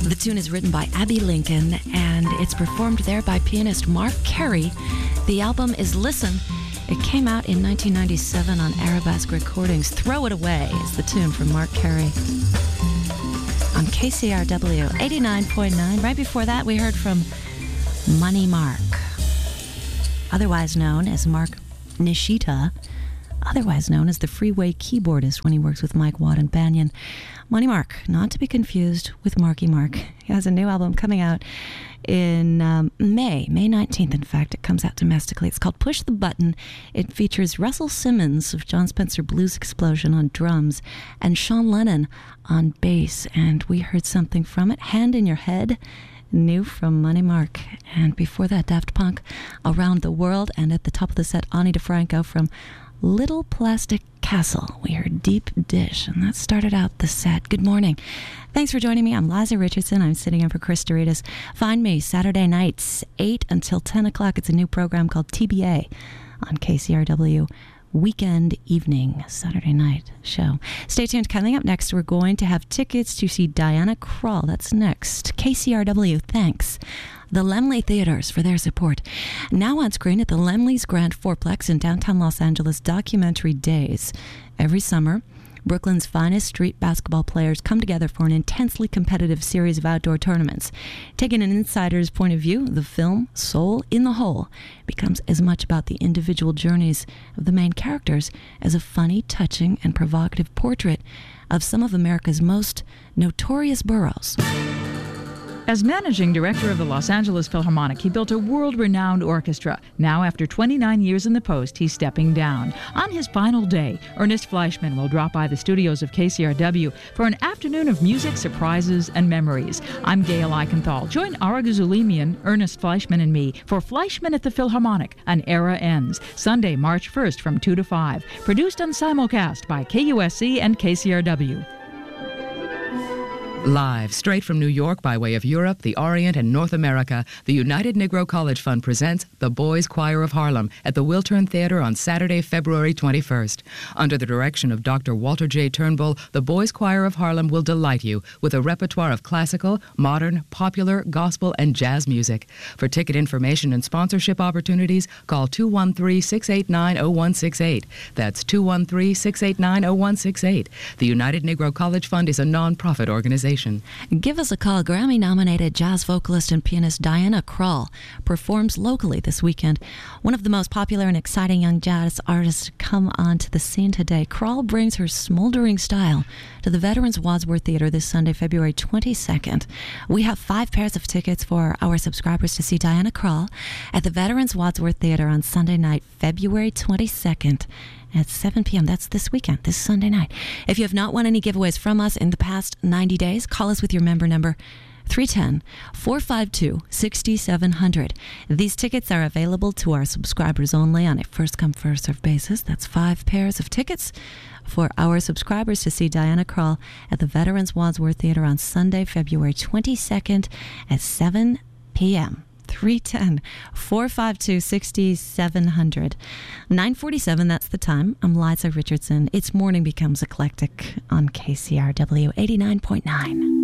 The tune is written by Abby Lincoln, and it's performed there by pianist Mark Carey. The album is Listen. It came out in 1997 on Arabesque Recordings. Throw It Away is the tune from Mark Carey on KCRW 89.9. Right before that, we heard from Money Mark, otherwise known as Mark Nishita, otherwise known as the Freeway keyboardist when he works with Mike Watt and Banyan. Money Mark, not to be confused with Marky Mark. He has a new album coming out in May 19th, in fact. It comes out domestically. It's called Push the Button. It features Russell Simmons of John Spencer Blues Explosion on drums and Sean Lennon on bass. And we heard something from it, Hand in Your Head, new from Money Mark. And before that, Daft Punk, Around the World. And at the top of the set, Ani DeFranco from Little Plastic Castle. We heard Deep Dish, and that started out the set. Good morning. Thanks for joining me. I'm Liza Richardson. I'm sitting in for Chris Doritas. Find me Saturday nights, 8 until 10 o'clock. It's a new program called TBA on KCRW. Weekend evening, Saturday night show. Stay tuned. Coming up next, we're going to have tickets to see Diana Krall. That's next. KCRW, thanks the Laemmle Theaters for their support. Now on screen at the Laemmle's Grand Fourplex in downtown Los Angeles, Documentary Days. Every summer, Brooklyn's finest street basketball players come together for an intensely competitive series of outdoor tournaments. Taking an insider's point of view, the film, Soul in the Hole, becomes as much about the individual journeys of the main characters as a funny, touching, and provocative portrait of some of America's most notorious boroughs. As managing director of the Los Angeles Philharmonic, he built a world-renowned orchestra. Now, after 29 years in the post, he's stepping down. On his final day, Ernest Fleischman will drop by the studios of KCRW for an afternoon of music, surprises, and memories. I'm Gail Eichenthal. Join Ara Gazulimian, Ernest Fleischman, and me for Fleischman at the Philharmonic, An Era Ends, Sunday, March 1st from 2 to 5. Produced on simulcast by KUSC and KCRW. Live, straight from New York by way of Europe, the Orient, and North America, the United Negro College Fund presents the Boys Choir of Harlem at the Wiltern Theater on Saturday, February 21st. Under the direction of Dr. Walter J. Turnbull, the Boys Choir of Harlem will delight you with a repertoire of classical, modern, popular, gospel, and jazz music. For ticket information and sponsorship opportunities, call 213-689-0168. That's 213-689-0168. The United Negro College Fund is a non-profit organization. Give us a call. Grammy-nominated jazz vocalist and pianist Diana Krall performs locally this weekend. One of the most popular and exciting young jazz artists to come onto the scene today. Krall brings her smoldering style to the Veterans Wadsworth Theater this Sunday, February 22nd. We have 5 pairs of tickets for our subscribers to see Diana Krall at the Veterans Wadsworth Theater on Sunday night, February 22nd. At 7 p.m. That's this weekend, this Sunday night. If you have not won any giveaways from us in the past 90 days, call us with your member number 310-452-6700. These tickets are available to our subscribers only on a first-come, first-served basis. That's 5 pairs of tickets for our subscribers to see Diana Krall at the Veterans Wadsworth Theater on Sunday, February 22nd at 7 p.m. 310-452-6700. 9:47, that's the time. I'm Liza Richardson. It's Morning Becomes Eclectic on KCRW 89.9.